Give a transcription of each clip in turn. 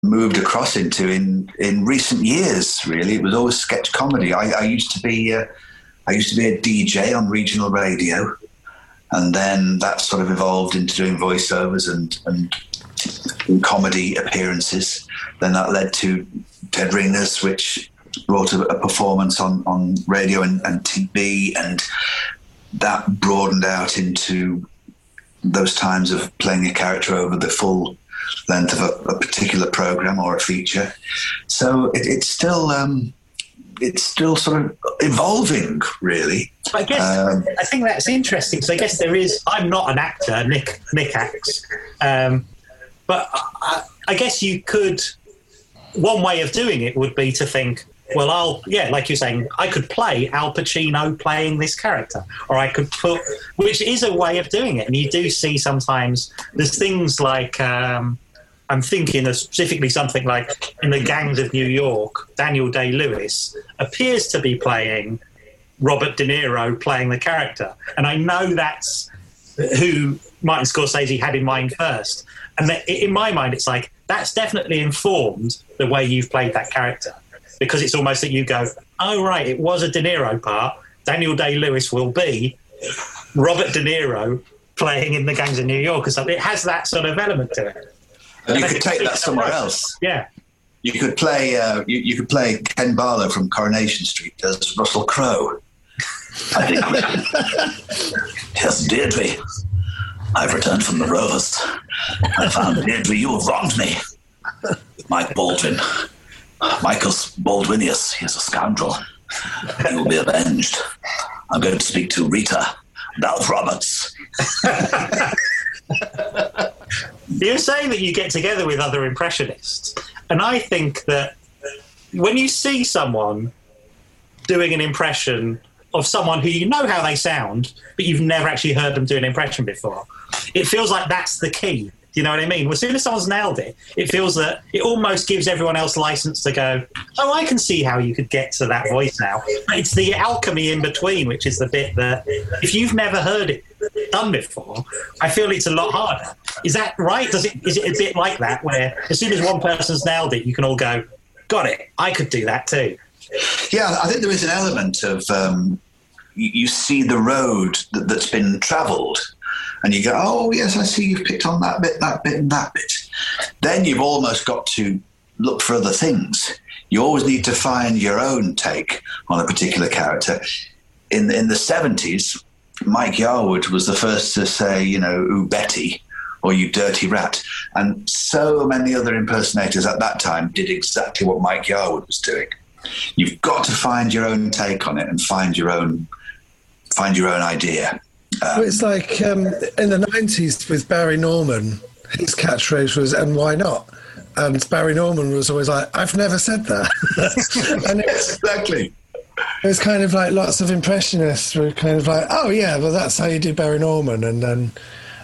moved across into in recent years. Really, it was always sketch comedy. I used to be a DJ on regional radio, and then that sort of evolved into doing voiceovers and comedy appearances. Then that led to Dead Ringers, which brought a performance on radio and TV, and that broadened out into those times of playing a character over the full length of a particular program or a feature. So it's still sort of evolving, really. I guess I think that's interesting. So I guess I'm not an actor, Nick acts, but I guess you could. One way of doing it would be to think, well, like you're saying, I could play Al Pacino playing this character, or I could which is a way of doing it. And you do see sometimes there's things like, I'm thinking of specifically something like in The Gangs of New York, Daniel Day-Lewis appears to be playing Robert De Niro playing the character. And I know that's who Martin Scorsese had in mind first. And in my mind, it's like, that's definitely informed the way you've played that character. Because it's almost that you go, oh, right, it was a De Niro part. Daniel Day-Lewis will be Robert De Niro playing in The Gangs of New York or something. It has that sort of element to it. And you could take that somewhere else. Yeah. You could play you could play Ken Barlow from Coronation Street as Russell Crowe. I think. Yes, Deirdre. I've returned from the Rovers. I found Deirdre, you have wronged me. Mike Baldwin. Michael's Baldwinius. He's a scoundrel. He will be avenged. I'm going to speak to Rita and Alf Roberts. You're saying that you get together with other impressionists, and I think that when you see someone doing an impression of someone who you know how they sound, but you've never actually heard them do an impression before, it feels like that's the key. Do you know what I mean? Well, as soon as someone's nailed it, it feels that it almost gives everyone else license to go, oh, I can see how you could get to that voice now. But it's the alchemy in between, which is the bit that if you've never heard it done before, I feel it's a lot harder. Is that right? Is it a bit like that, where as soon as one person's nailed it, you can all go, got it, I could do that too? Yeah, I think there is an element of you see the road that's been travelled, and you go, oh, yes, I see you've picked on that bit, and that bit. Then you've almost got to look for other things. You always need to find your own take on a particular character. In the 70s, Mike Yarwood was the first to say, ooh, Betty, or you dirty rat. And so many other impersonators at that time did exactly what Mike Yarwood was doing. You've got to find your own take on it and find your own idea. Well, it's like in the 90s with Barry Norman, his catchphrase was, and why not? And Barry Norman was always like, I've never said that. And exactly. It was kind of like lots of impressionists were kind of like, oh, yeah, well, that's how you do Barry Norman. And then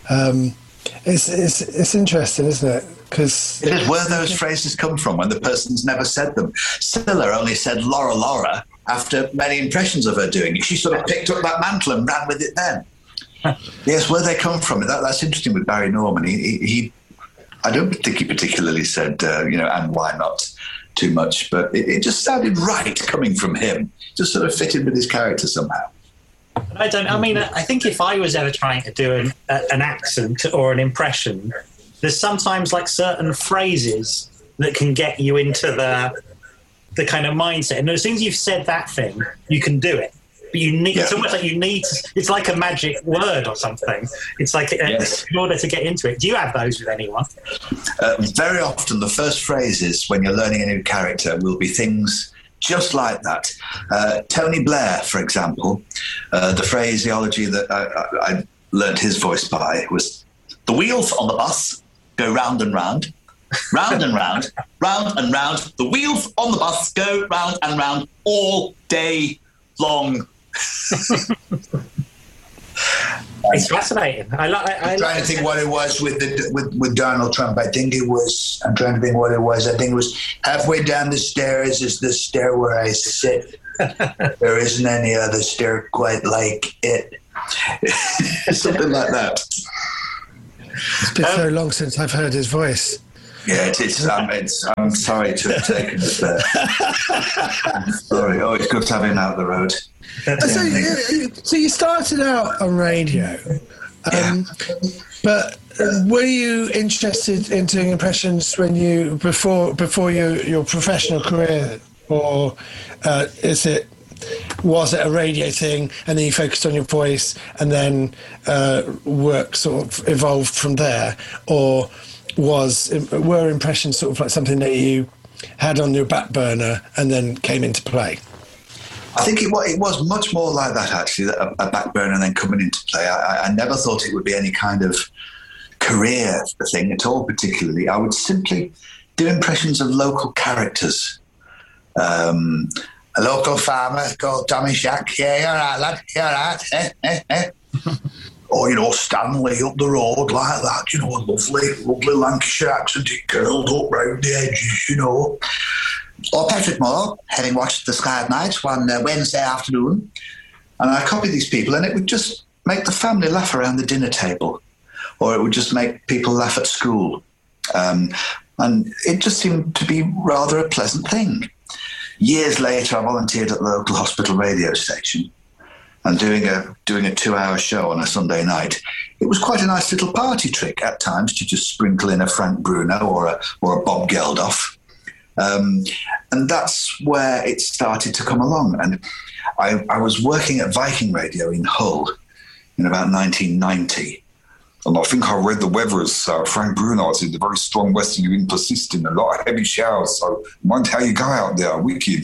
it's interesting, isn't it? Because it is where those phrases come from when the person's never said them. Cilla only said Laura after many impressions of her doing it. She sort of picked up that mantle and ran with it then. Yes, where they come from. That's interesting with Barry Norman. He I don't think he particularly said, and why not too much, but it just sounded right coming from him. Just sort of fitted with his character somehow. I think if I was ever trying to do an accent or an impression, there's sometimes like certain phrases that can get you into the kind of mindset. And as soon as you've said that thing, you can do it. But you need, it's almost like it's like a magic word or something. It's like in order to get into it. Do you have those with anyone? Very often the first phrases when you're learning a new character will be things just like that. Tony Blair, for example, the phraseology that I learnt his voice by was, the wheels on the bus go round and round, round and round, round and round. The wheels on the bus go round and round all day long. It's fascinating. I'm trying to think what it was with Donald Trump. I'm trying to think what it was. I think it was halfway down the stairs is the stair where I sit. There isn't any other stair quite like it. Something like that. It's been so long since I've heard his voice. Yeah, I'm sorry to have taken it there. Sorry. Oh, it's good to have him out the road. So you started out on radio, but were you interested in doing impressions when before your professional career, or was it a radio thing and then you focused on your voice and then work sort of evolved from there, or were impressions sort of like something that you had on your back burner and then came into play? I think it was much more like that, actually, a back burner and then coming into play. I never thought it would be any kind of career thing at all, particularly. I would simply do impressions of local characters. A local farmer called Tommy Shack. Yeah, you're right, lad. You're right. Or, Stanley up the road like that, a lovely Lancashire accent. It curled up round the edges, Or Patrick Moore, having watched The Sky at Night one Wednesday afternoon. And I copied these people, and it would just make the family laugh around the dinner table, or it would just make people laugh at school. And it just seemed to be rather a pleasant thing. Years later, I volunteered at the local hospital radio station, and doing a 2-hour show on a Sunday night. It was quite a nice little party trick at times to just sprinkle in a Frank Bruno or a Bob Geldof. And that's where it started to come along. And I was working at Viking Radio in Hull in about 1990. And I think I read the weather as Frank Bruno said, the very strong westerly wind persisting, a lot of heavy showers. So mind how you go out there, wicked.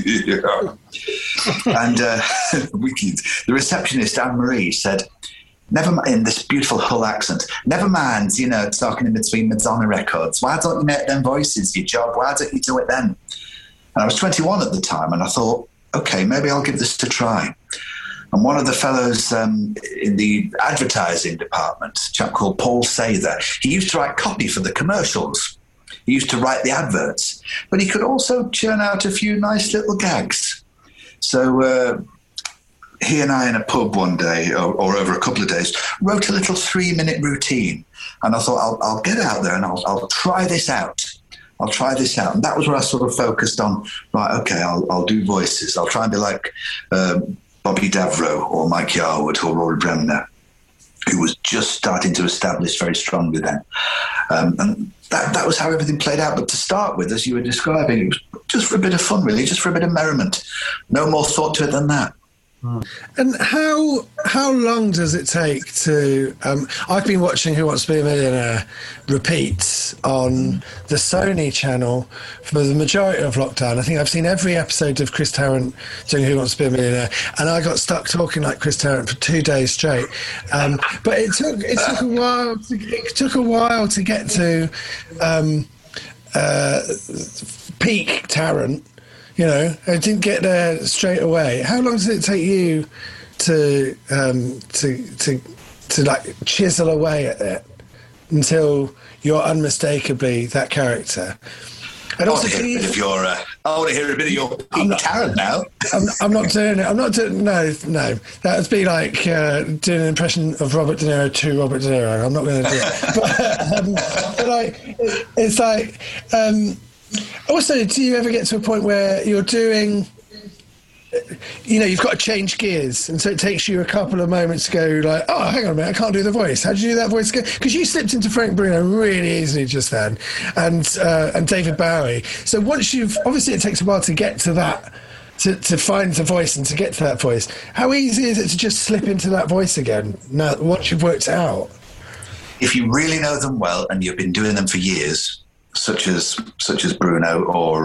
And wicked. The receptionist, Anne-Marie, said, never mind, in this beautiful Hull accent, never mind, talking in between Madonna records. Why don't you make them voices your job? Why don't you do it then? And I was 21 at the time, and I thought, okay, maybe I'll give this a try. And one of the fellows in the advertising department, a chap called Paul Sather, he used to write copy for the commercials. He used to write the adverts, but he could also churn out a few nice little gags. So he and I in a pub one day, or over a couple of days, wrote a little 3-minute routine. And I thought, I'll get out there and I'll try this out. I'll try this out. And that was where I sort of focused on, right, okay, I'll do voices. I'll try and be like Bobby Davro or Mike Yarwood or Rory Bremner, who was just starting to establish very strongly then. And that was how everything played out. But to start with, as you were describing, it was just for a bit of fun, really, just for a bit of merriment. No more thought to it than that. And how long does it take to... I've been watching Who Wants to Be a Millionaire repeats on the Sony channel for the majority of lockdown. I think I've seen every episode of Chris Tarrant doing Who Wants to Be a Millionaire, and I got stuck talking like Chris Tarrant for 2 days straight. But it took a while. It took a while to get to peak Tarrant. I didn't get there straight away. How long does it take you to like chisel away at it until you're unmistakably that character? And I want to hear a bit of your peak Tarrant now. I'm not doing it. I'm not doing. No. That would be like doing an impression of Robert De Niro to Robert De Niro. I'm not going to do it. But it's like. Also, do you ever get to a point where you're doing, you've got to change gears, and so it takes you a couple of moments to go like, oh, hang on a minute, I can't do the voice. How did you do that voice again? Because you slipped into Frank Bruno really easily just then, and David Bowie. So once obviously it takes a while to get to that, to find the voice and to get to that voice. How easy is it to just slip into that voice again now once you've worked it out? If you really know them well and you've been doing them for years, such as Bruno or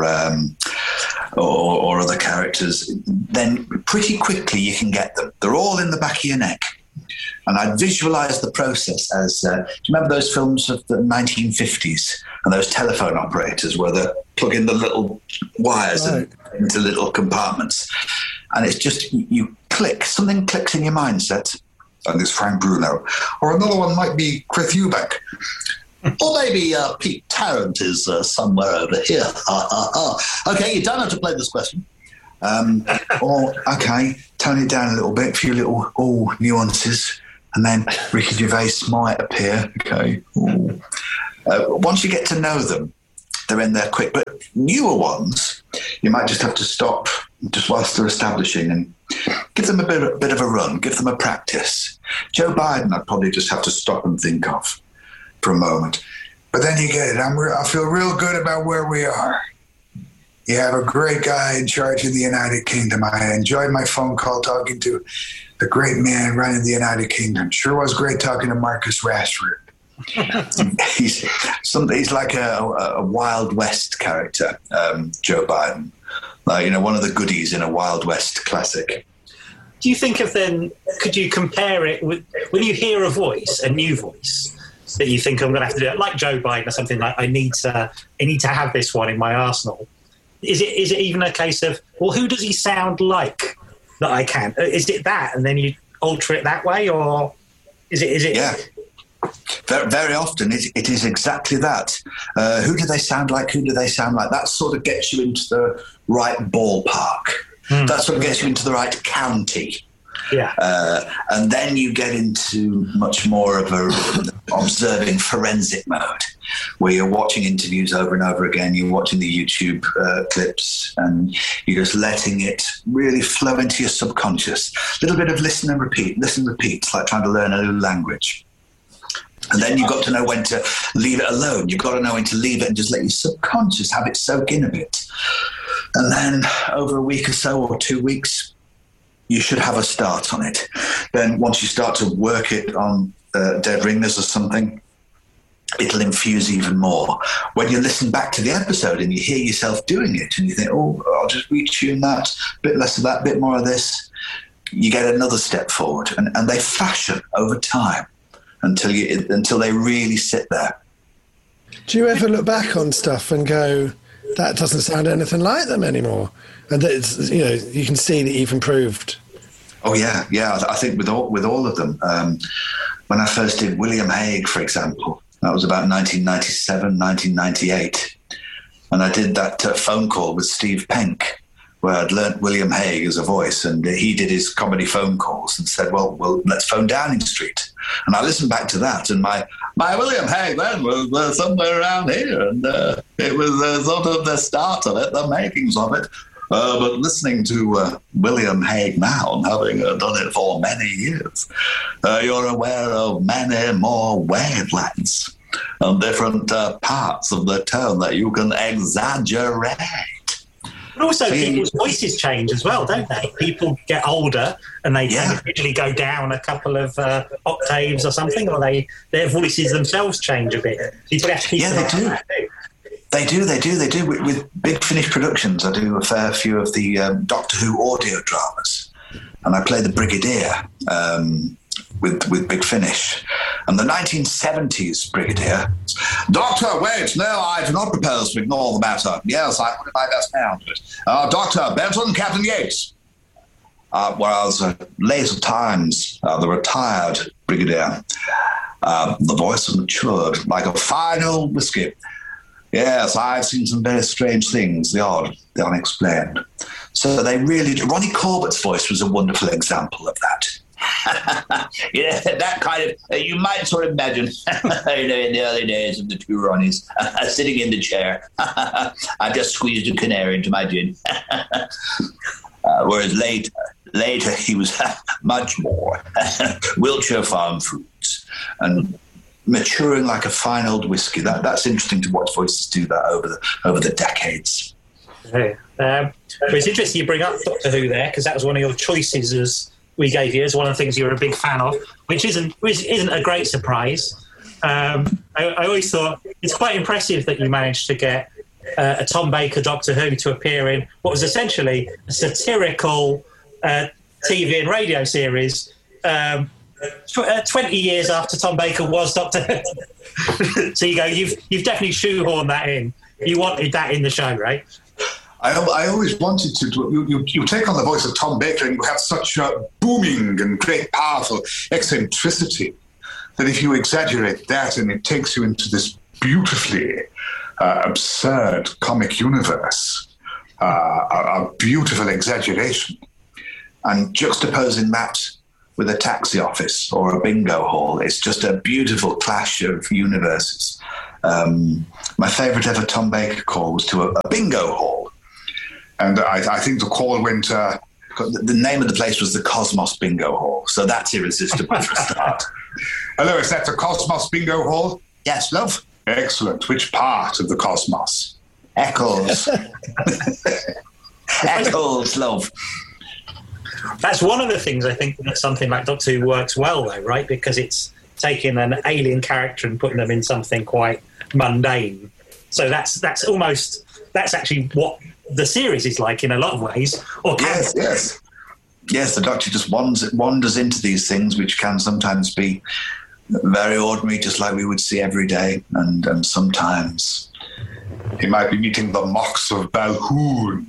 other characters, then pretty quickly you can get them. They're all in the back of your neck. And I visualise the process as, do you remember those films of the 1950s and those telephone operators where they plug in the little wires into little compartments? And it's just, you click, something clicks in your mindset, and it's Frank Bruno. Or another one might be Chris Eubank. Or maybe Pete Tarrant is somewhere over here. Okay, you don't have to play this question. Or, okay, tone it down a little bit, a few little nuances, and then Ricky Gervais might appear. Okay. Once you get to know them, they're in there quick. But newer ones, you might just have to stop just whilst they're establishing and give them a bit of a run, give them a practice. Joe Biden, I'd probably just have to stop and think of for a moment. But then you get it. I feel real good about where we are. You have a great guy in charge of the United Kingdom. I enjoyed my phone call talking to the great man running the United Kingdom. Sure was great talking to Marcus Rashford. he's like a Wild West character, Joe Biden. One of the goodies in a Wild West classic. Do you think of then, could you compare it with, when you hear a voice, a new voice, that you think I'm going to have to do it, like Joe Biden or something, like I need to have this one in my arsenal? Is it even a case of, well, who does he sound like that I can? Is it that, and then you alter it that way, or is it? Yeah. Very, very often it is exactly that. Who do they sound like? Who do they sound like? That sort of gets you into the right ballpark. That sort of gets you into the right county. Yeah. And then you get into much more of a observing forensic mode, where you're watching interviews over and over again, you're watching the YouTube clips, and you're just letting it really flow into your subconscious. A little bit of listen and repeat. It's like trying to learn a new language. And then you've got to know when to leave it alone. You've got to know when to leave it and just let your subconscious have it soak in a bit. And then over a week or so, or 2 weeks, you should have a start on it. Then once you start to work it on dead ringers or something, it'll infuse even more. When you listen back to the episode and you hear yourself doing it and you think, oh, I'll just retune that, a bit less of that, a bit more of this, you get another step forward. And they fashion over time until they really sit there. Do you ever look back on stuff and go, that doesn't sound anything like them anymore? And it's, you can see that you've improved. Oh yeah. I think with all of them. When I first did William Hague, for example, that was about 1997, 1998, and I did that phone call with Steve Penk, where I'd learnt William Hague as a voice, and he did his comedy phone calls and said, well, let's phone Downing Street. And I listened back to that, and my William Hague then was somewhere around here, and it was sort of the start of it, the makings of it. But listening to William Hague now, and having done it for many years, you're aware of many more wavelengths and different parts of the tone that you can exaggerate. But also, people's voices change as well, don't they? People get older and they usually go down a couple of octaves or something, or their voices themselves change a bit. People have to keep they do. They do. With Big Finish Productions, I do a fair few of the Doctor Who audio dramas, and I play the Brigadier with Big Finish. And the 1970s Brigadier, Doctor, wait, no, I do not propose to ignore the matter. Yes, I put my best hand to it. Dr. Benton, Captain Yates. Whereas later times, the retired Brigadier, the voice has matured like a fine old whiskey. Yes, I've seen some very strange things, the odd, the unexplained. So they really do. Ronnie Corbett's voice was a wonderful example of that. Yeah, that kind of, you might sort of imagine, in the early days of the two Ronnies, sitting in the chair. I just squeezed a canary into my gin. Whereas later he was much more Wiltshire farm fruits and maturing like a fine old whiskey. That's interesting to watch voices do that over the decades. But it's interesting you bring up Doctor Who there, because that was one of your choices as we gave you as one of the things you were a big fan of, which isn't a great surprise. I always thought it's quite impressive that you managed to get a Tom Baker Doctor Who to appear in what was essentially a satirical TV and radio series 20 years after Tom Baker was Doctor Who. So you go, you've definitely shoehorned that in. You wanted that in the show, right? I always wanted to. You take on the voice of Tom Baker and you have such booming and great, powerful eccentricity that if you exaggerate that and it takes you into this beautifully absurd comic universe, a beautiful exaggeration, and juxtaposing that with a taxi office or a bingo hall, it's just a beautiful clash of universes. My favourite ever Tom Baker call was to a bingo hall. And I think the call went... the name of the place was the Cosmos Bingo Hall, so that's irresistible for a start. Hello, is that the Cosmos Bingo Hall? Yes, love. Excellent. Which part of the Cosmos? Eccles. Eccles, love. That's one of the things I think that something like Doctor Who works well, though, right? Because it's taking an alien character and putting them in something quite mundane. So that's actually what the series is like in a lot of ways. Or yes. The Doctor just wanders into these things, which can sometimes be very ordinary, just like we would see every day, and sometimes he might be meeting the Mox of Balhoun.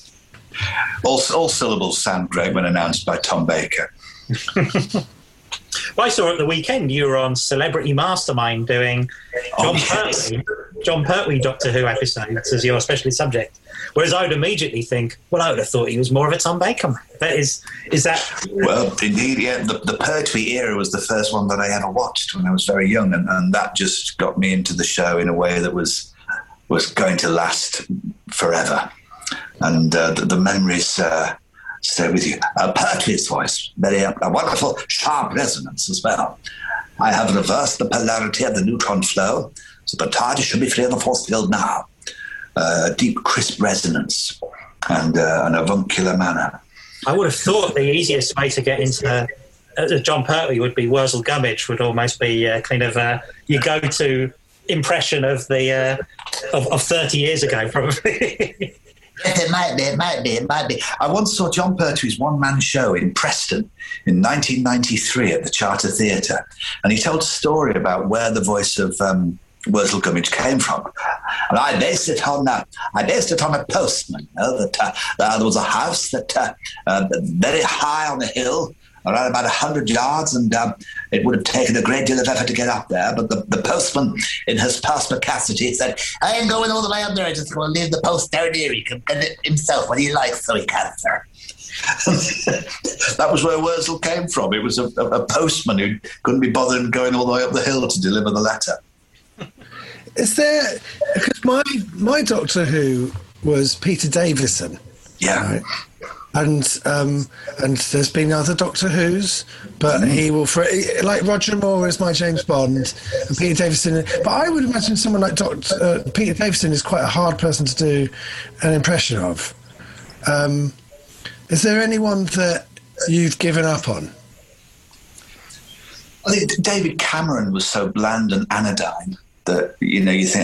All syllables sound great when announced by Tom Baker. Well, I saw at the weekend you were on Celebrity Mastermind doing John Pertwee Doctor Who episodes as your specialist subject. Whereas I would immediately think, well, I would have thought he was more of a Tom Baker man. But is that... Well, indeed, yeah. The Pertwee era was the first one that I ever watched when I was very young, and that just got me into the show in a way that was going to last forever. And the memories stay with you. Pertwee's voice, a wonderful, sharp resonance as well. I have reversed the polarity of the neutron flow, so the TARDIS should be free of the force field now. Deep, crisp resonance and an avuncular manner. I would have thought the easiest way to get into John Pertwee would be Wurzel Gummidge, would almost be kind of your go-to impression of the of 30 years ago, probably. Yes, it might be. I once saw John Pertwee's one-man show in Preston in 1993 at the Charter Theatre, and he told a story about where the voice of Wurzel Gummidge came from, and I based it on a postman. That there was a house that very high on a hill, around about 100 yards, and it would have taken a great deal of effort to get up there. But the postman, in his perspicacity, said, "I ain't going all the way up there. I just want to leave the post down here. He can get it himself when he likes, so he can, sir." That was where Wurzel came from. It was a postman who couldn't be bothered going all the way up the hill to deliver the letter. Is there... Because my Doctor Who was Peter Davison. Yeah. Right? And there's been other Doctor Who's, but he will... like Roger Moore is my James Bond, and Peter Davison... But I would imagine someone like Peter Davison is quite a hard person to do an impression of. Is there anyone that you've given up on? I think David Cameron was so bland and anodyne that, you think,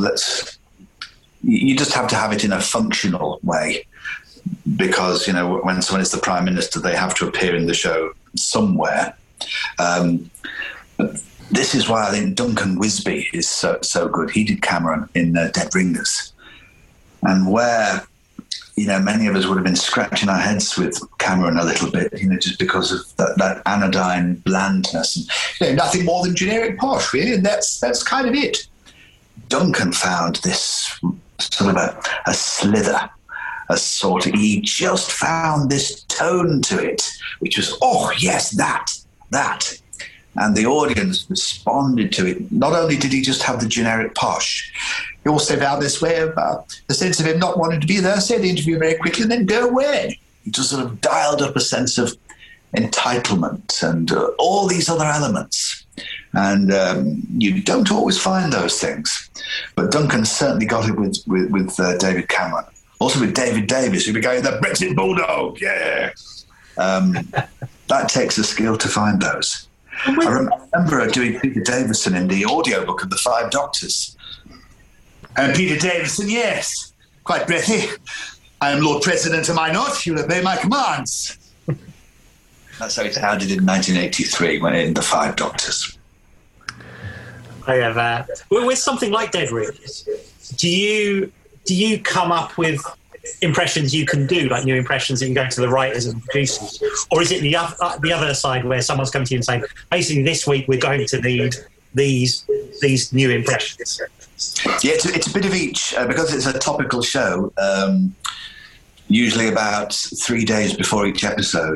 you just have to have it in a functional way, because, when someone is the Prime Minister, they have to appear in the show somewhere. But this is why I think Duncan Wisby is so good. He did Cameron in Dead Ringers. And where, many of us would have been scratching our heads with Cameron a little bit, just because of that anodyne blandness. And, nothing more than generic posh, really, and that's kind of it. Duncan found this sort of a slither, he just found this tone to it, which was, oh, yes, that. And the audience responded to it. Not only did he just have the generic posh, he also found this way of the sense of him not wanting to be there, say the interview very quickly, and then go away. He just sort of dialed up a sense of entitlement and all these other elements. And you don't always find those things. But Duncan certainly got it with David Cameron. Also with David Davis, who became the Brexit Bulldog. Yeah. That takes a skill to find those. I remember doing Peter Davison in the audiobook of The Five Doctors. And Peter Davison, yes, quite breathy. I am Lord President, am I not? You'll obey my commands. That's how it sounded in 1983 when in The Five Doctors. I have. With something like Dead Ringers, do you come up with impressions you can do, like new impressions that you go to the writers and producers, or is it the other side where someone's coming to you and saying, basically this week we're going to need these new impressions? Yeah, it's a bit of each, because it's a topical show. Usually about 3 days before each episode,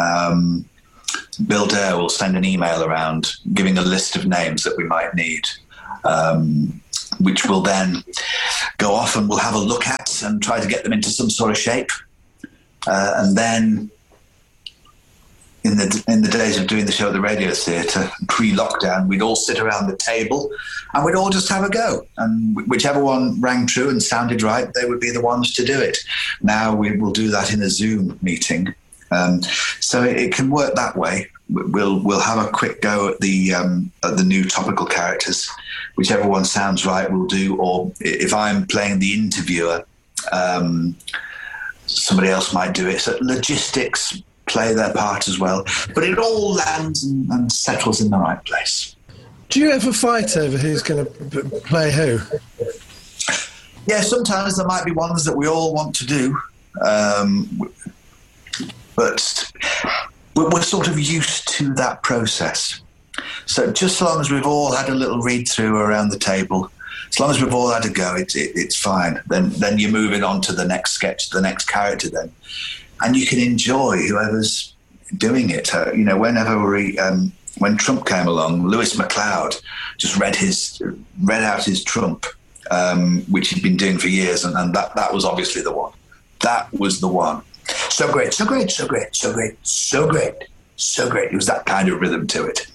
Bill Dare will send an email around giving a list of names that we might need. which we'll then go off and we'll have a look at and try to get them into some sort of shape. And then in the days of doing the show at the Radio Theatre, pre-lockdown, we'd all sit around the table and we'd all just have a go. And whichever one rang true and sounded right, they would be the ones to do it. Now we will do that in a Zoom meeting. So it can work that way. We'll have a quick go at the new topical characters. Whichever one sounds right, we'll do. Or if I'm playing the interviewer, somebody else might do it. So logistics play their part as well. But it all lands and settles in the right place. Do you ever fight over who's going to play who? Yeah, sometimes there might be ones that we all want to do. But we're sort of used to that process. So just as long as we've all had a little read-through around the table, as long as we've all had a go, it's fine. Then you're moving on to the next sketch, the next character then. And you can enjoy whoever's doing it. When Trump came along, Lewis MacLeod just read out his Trump, which he'd been doing for years, and that was obviously the one. That was the one. So great, so great, so great, so great, so great, so great. It was that kind of rhythm to it.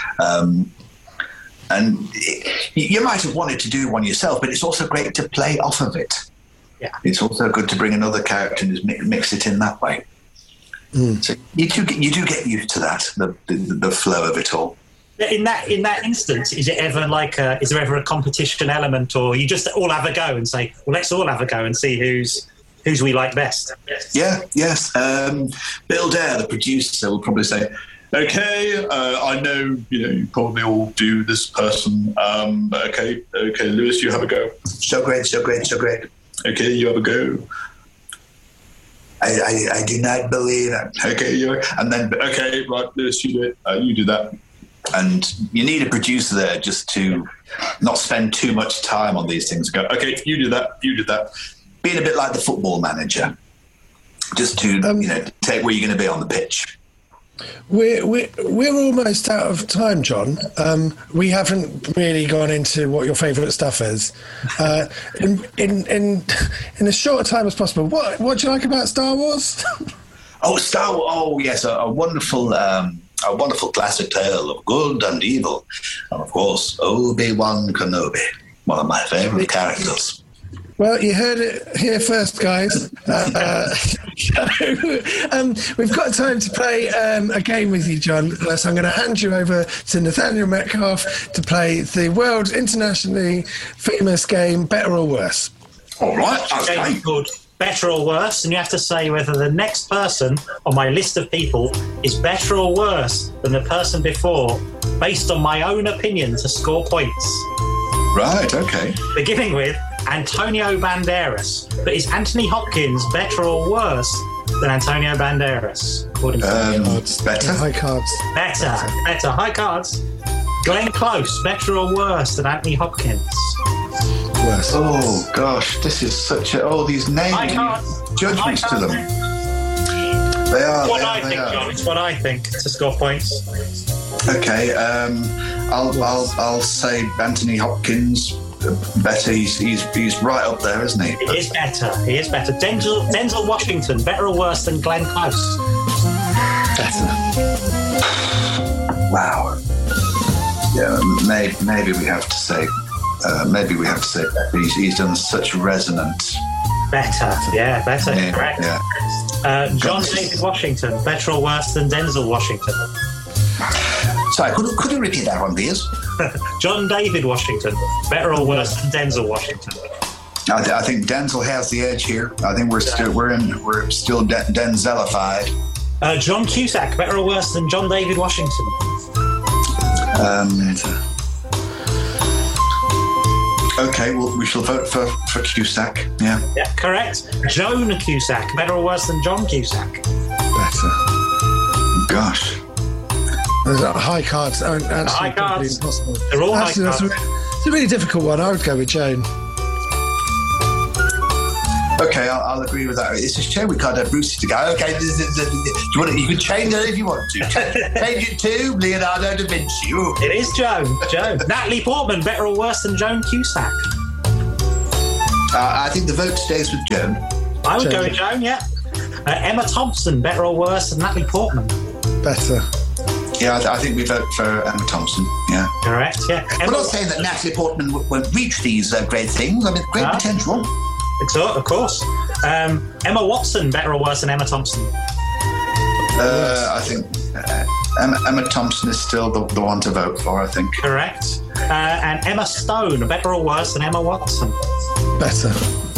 You might have wanted to do one yourself, but it's also great to play off of it. Yeah. It's also good to bring another character and just mix it in that way. So you do get used to that, the flow of it all. In that instance, is there ever a competition element, or you just all have a go and say, well, let's all have a go and see who's we like best? Yeah, yes. Bill Dare, the producer, will probably say, okay, I know you probably all do this person. Okay, Lewis, you have a go. So great, so great, so great. Okay, you have a go. I do not believe it. Okay, and then okay, right, Lewis, you do it. You do that. And you need a producer there just to not spend too much time on these things. Go, okay, you do that. You do that. Being a bit like the football manager, just to take where you're going to be on the pitch. We're almost out of time, John. We haven't really gone into what your favourite stuff is. In as short a time as possible, what do you like about Star Wars? Star Wars! Oh yes, a wonderful classic tale of good and evil, and of course Obi-Wan Kenobi, one of my favourite characters. Well, you heard it here first, guys. We've got time to play a game with you, John. So I'm going to hand you over to Nathaniel Metcalf to play the world internationally famous game, Better or Worse. All right. It's a game called Better or Worse, and you have to say whether the next person on my list of people is better or worse than the person before, based on my own opinion, to score points. Right, okay. Beginning with Antonio Banderas. But is Anthony Hopkins better or worse than Antonio Banderas? Better. High cards. Better. High cards. Glenn Close, better or worse than Anthony Hopkins? Worse. Oh, gosh, this is such these names, judgments to them. They are. John. It's what I think to score points. Okay, I'll say Anthony Hopkins. Better, he's right up there, isn't he? He is better. Denzel Washington, better or worse than Glenn Close? Better. Wow. Yeah, maybe we have to say. He's done such resonance. Better. Yeah, better. Yeah, correct. Yeah. John David Washington, better or worse than Denzel Washington? Sorry, could you repeat that one, please? John David Washington, better or worse than Denzel Washington? I think Denzel has the edge here. I think we're still Denzelified. John Cusack, better or worse than John David Washington? Okay, well, we shall vote for Cusack. Yeah. Yeah, correct. Joan Cusack, better or worse than John Cusack? Better. Gosh. High cards aren't actually high cards. Impossible. They're all high cards. It's a really difficult one. I would go with Joan. Okay, I'll agree with that. It's a shame we can't have Brucey to go. Okay, you can change it if you want to. Change it to Leonardo da Vinci. Ooh. It is Joan. Natalie Portman, better or worse than Joan Cusack? I think the vote stays with Joan. I would go with Joan, yeah. Emma Thompson, better or worse than Natalie Portman? Better. Yeah, I think we vote for Emma Thompson, yeah. Correct, yeah. We're not saying that Natalie Portman won't reach these great things. I mean, great potential. Of course. Emma Watson, better or worse than Emma Thompson? I think Emma Thompson is still the one to vote for, I think. Correct. And Emma Stone, better or worse than Emma Watson? Better.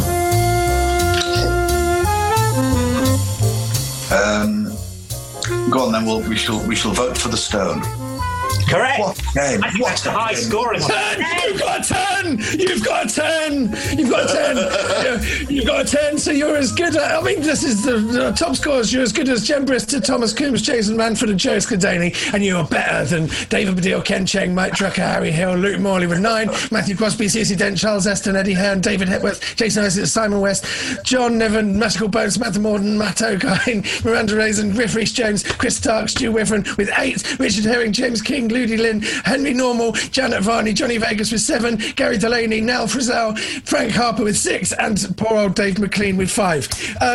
Go on then. We shall vote for the Stone. Correct. What game? I think that's a high scoring one. You've got a 10! You've got a 10! You've got a 10! You've got a 10, so you're as good I mean, this is the top scores. You're as good as Jen Brister, Thomas Coombs, Jason Manford and Joe Scadaney, and you are better than David Baddiel, Ken Cheng, Mike Drucker, Harry Hill, Luke Morley with 9, Matthew Crosby, Cissy Dent, Charles Eston, Eddie Hearn, David Hepworth, Jason Isaac, Simon West, John Niven, Magical Bones, Samantha Morden, Matt O'Kine, Miranda Raisin, Griff Rhys-Jones, Chris Stark, Stu Wiffren with 8, Richard Herring, James King, Ludi Lynn, Henry Normal, Janet Varney, Johnny Vegas with 7, Gary Delaney, Nell Frizzell, Frank Harper with 6, and poor old Dave McLean with 5.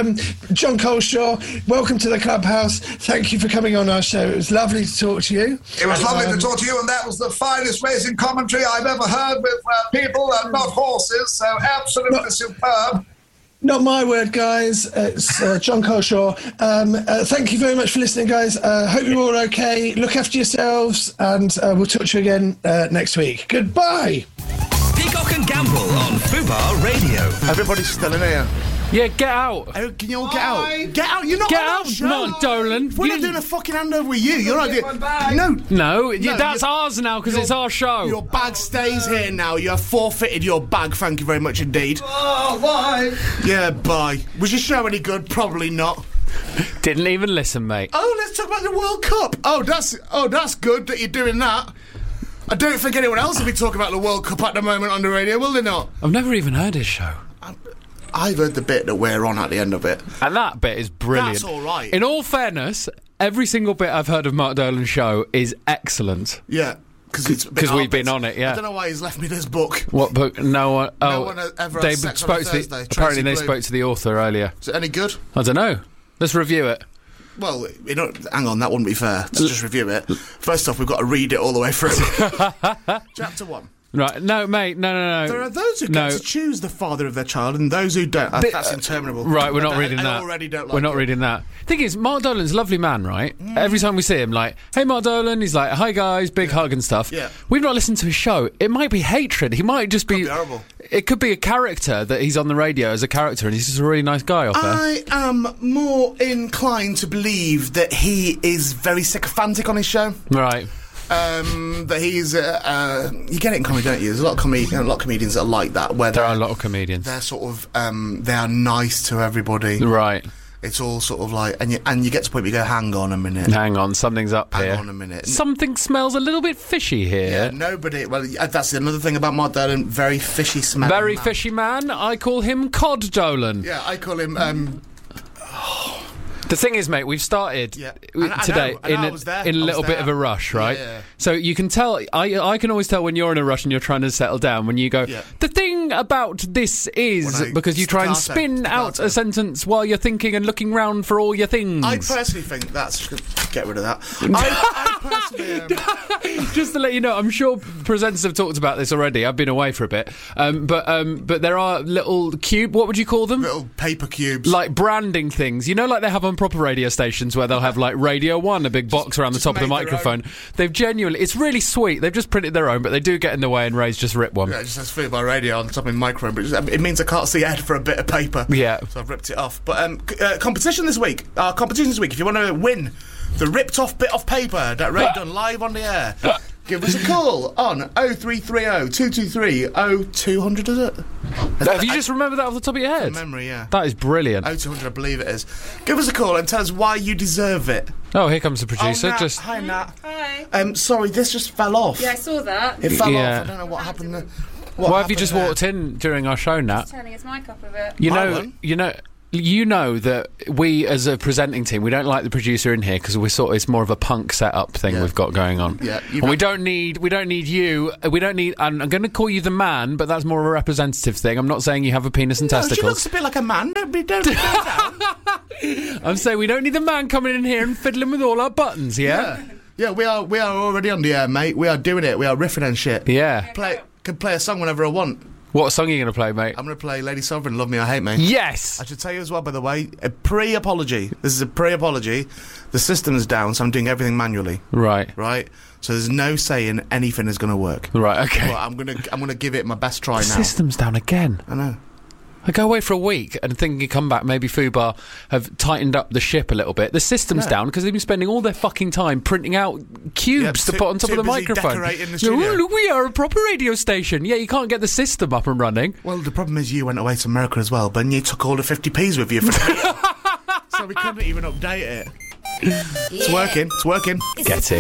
John Coleshaw, welcome to the clubhouse. Thank you for coming on our show. It was lovely to talk to you. It was lovely to talk to you, and that was the finest racing commentary I've ever heard with people and not horses, so absolutely superb. Not my word, guys. It's John Coleshaw. Thank you very much for listening, guys. Hope you're all okay. Look after yourselves, and we'll talk to you again next week. Goodbye. Peacock and Gamble on Fubar Radio. Everybody's still in here. Yeah, get out. Oh, can you all get out? Get out. You're not Get on out, our show. Mark Dolan. We're not doing a fucking handover with you. You're not doing... No, that's ours now because it's our show. Your bag stays here now. You have forfeited your bag. Thank you very much indeed. Oh, bye. Yeah, bye. Was your show any good? Probably not. Didn't even listen, mate. Oh, let's talk about the World Cup. Oh, that's good that you're doing that. I don't think anyone else will be talking about the World Cup at the moment on the radio, will they not? I've never even heard his show. I've heard the bit that we're on at the end of it. And that bit is brilliant. That's all right. In all fairness, every single bit I've heard of Mark Dolan's show is excellent. Yeah. Because we've been on it, yeah. I don't know why he's left me this book. What book? No one. Oh, No one ever had sex on a Thursday. Apparently, they Tracy spoke to the author earlier. Is it any good? I don't know. Let's review it. Well, hang on, that wouldn't be fair to just review it. First off, we've got to read it all the way through. Chapter 1. Right, no, mate, no. There are those who get to choose the father of their child and those who don't. That's interminable. Right, we're not reading that. I already don't like We're not it. reading that. Thing is, Mark Dolan's a lovely man, right? Every time we see him, like, hey, Mark Dolan, he's like, hi, guys, big hug and stuff. Yeah. We've not listened to his show. It might be hatred. He might just be... horrible. It could be a character that he's on the radio as a character and he's just a really nice guy off there. I am more inclined to believe that he is very sycophantic on his show. Right. That he's you get it in comedy, don't you? There's a lot of comedians that are like that, where There are a lot of comedians. they're sort of they are nice to everybody. Right. It's all sort of like, and you get to the point where you go, hang on a minute. Hang on, something's up here. Hang on a minute. Something smells a little bit fishy here. Yeah, nobody. Well, that's another thing about Mark Dolan. Very fishy smell. Very fishy man. I call him Cod Dolan. Yeah, I call him. The thing is, mate, we've started today in a little bit of a rush, right? Yeah. So you can tell, I can always tell when you're in a rush and you're trying to settle down, when you go, the thing about this is, because you try and spin out a sentence while you're thinking and looking round for all your things. I personally think that's... Get rid of that. I personally... Just to let you know, I'm sure presenters have talked about this already. I've been away for a bit. But there are little what would you call them? Little paper cubes. Like branding things. You know, like they have on proper radio stations where they'll have like Radio 1, a big box around the top of the microphone. They've genuinely... It's really sweet. They've just printed their own, but they do get in the way, and Ray's just ripped one. Yeah, it just says Food by Radio on the top of the microphone, but it means I can't see Ed for a bit of paper. Yeah. So I've ripped it off. But competition this week. If you want to win the ripped off bit of paper that Ray done live on the air, give us a call on 0330 223 0200, is it? Have you just remembered that off the top of your head? From memory, yeah. That is brilliant. 0200, I believe it is. Give us a call and tell us why you deserve it. Oh, here comes the producer. Nat. Hi, Nat. Hi. Sorry, this just fell off. Yeah, I saw that. It fell Yeah. off. I don't know what happened there. Why have you just walked in during our show, Nat? He's turning his mic up a bit. You know that we, as a presenting team, we don't like the producer in here because it's more of a punk setup thing we've got going on. Yeah, and we don't need you. We don't need. I'm going to call you the man, but that's more of a representative thing. I'm not saying you have a penis and testicles. She looks a bit like a man. Don't be down. I'm saying we don't need the man coming in here and fiddling with all our buttons. Yeah. Yeah, we are already on the air, mate. We are doing it. We are riffing and shit. Yeah. Can play a song whenever I want. What song are you going to play, mate? I'm going to play Lady Sovereign, Love Me or Hate Me. Yes! I should tell you as well, by the way, a pre-apology. This is a pre-apology. The system's down, so I'm doing everything manually. Right. So there's no saying anything is going to work. Right, okay. But I'm gonna give it my best try now. The system's down again. I know. I go away for a week and think you come back, maybe Fubar have tightened up the ship a little bit. The system's down because they've been spending all their fucking time printing out cubes to put on top of the microphone. The we are a proper radio station. Yeah, you can't get the system up and running. Well, the problem is you went away to America as well, but you took all the 50p's with you for so we couldn't even update it. It's working. Get in.